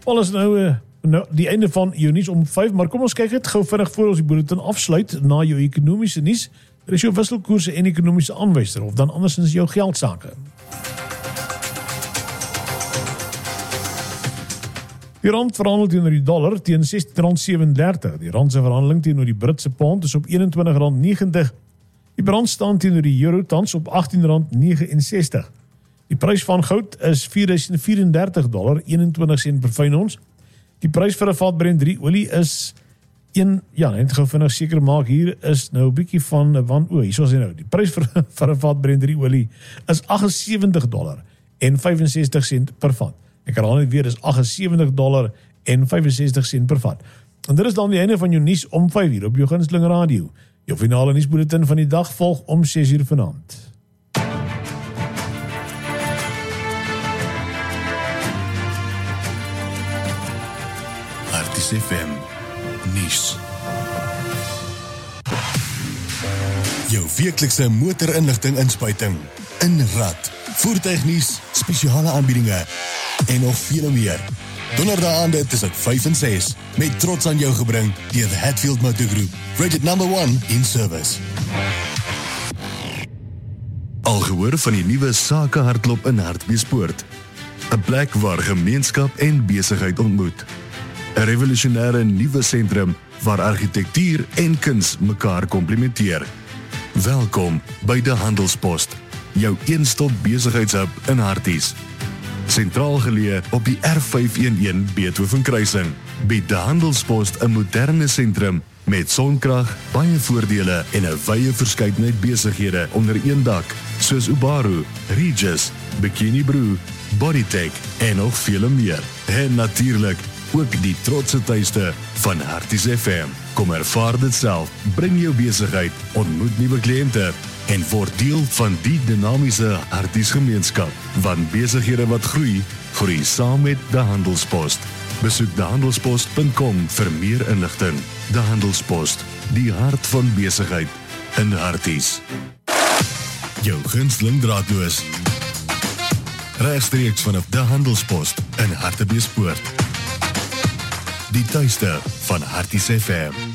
Wel is nou die einde van jou nuus om 5, maar kom ons kyk het gou vinnig voor ons die bulletin afsluit na jou ekonomiese nuus. Er is jou wisselkoerse en ekonomiese aanwyser of dan andersins jou geldsake. Die rand verhandel teenoor die dollar teen R16.37. Die rand se verhandeling teenoor die Britse pond is op R21.90. Die rand staan teenoor die euro tans op R18.69. Die prys van goud is $4.034, per fyn ons. Die prys vir 'n vat Brent 3 olie is net gou vinnig seker maak, hier is nou 'n bietjie van hier is hy nou. Die prys vir 'n vat Brent 3 olie is $78.65 per vat. Ek herhaal net weer, is $78.65 per vat. En dit is dan die einde van jou nuus om 5 uur op jou gunsteling radio. Jou finale nuusbulletin van die dag volg om 6 uur vanaand. Artis FM nuus. Jou weeklikse motorinligting inspuiting in rad, voertuignuus, spesiale aanbiedinge en nog veel meer. Donderdaande tussen 5 en 6 met trots aan jou gebring deur the Hatfield Motor Group, rated number 1 in service. Al gehoor van die nuwe sakehardloop in Hartbeespoort, 'n plek waar gemeenskap en besigheid ontmoet. 'n revolusionêre nuwe sentrum waar argitektuur en kuns mekaar komplementeer. Welkom by De Handelspost, jou een-stop besigheidshub in Harties. Sentraal geleë op die R511 Beethoven kruising, bied De Handelspost 'n moderne sentrum met sonkrag, baie voordele en 'n wye verskeidenheid besighede onder een dak, soos Ubaru, Regis, Bikini Brew, Bodytech en nog vele meer. En natuurlik ook die trotse tuiste van Harties FM. Kom ervaar dit self, bring jou besigheid, ontmoet nuwe kliënte en word deel van die dinamiese Harties gemeenskap. Want besighede wat groei, groei saam met De Handelspost. Besoek dehandelspost.com vir meer inligting. De Handelspost, die hart van besigheid in Harties. Jou gunsteling draadloos. Regstreeks vanaf De Handelspost in Hartbeespoort. Die tuiste van Harties FM.